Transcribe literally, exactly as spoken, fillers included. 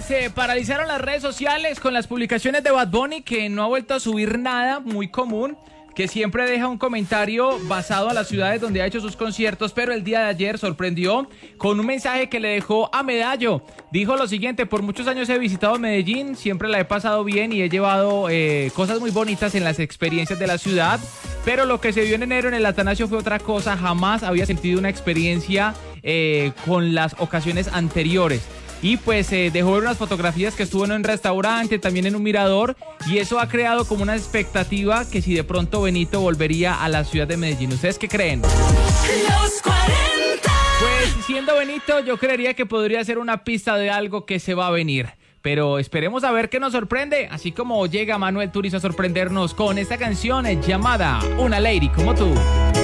se paralizaron las redes sociales con las publicaciones de Bad Bunny, que no ha vuelto a subir nada, muy común, que siempre deja un comentario basado a las ciudades donde ha hecho sus conciertos, pero el día de ayer sorprendió con un mensaje que le dejó a Medallo. Dijo lo siguiente: por muchos años he visitado Medellín, siempre la he pasado bien y he llevado eh, cosas muy bonitas en las experiencias de la ciudad, pero lo que se vio en enero en el Atanasio fue otra cosa. Jamás había sentido una experiencia eh, con las ocasiones anteriores. Y pues eh, dejó ver unas fotografías que estuvo en un restaurante, también en un mirador, y eso ha creado como una expectativa que si de pronto Benito volvería a la ciudad de Medellín. ¿Ustedes qué creen? Los cuarenta. Pues siendo Benito, yo creería que podría ser una pista de algo que se va a venir. Pero esperemos a ver qué nos sorprende, así como llega Manuel Turizo a sorprendernos con esta canción llamada Una Lady Como Tú.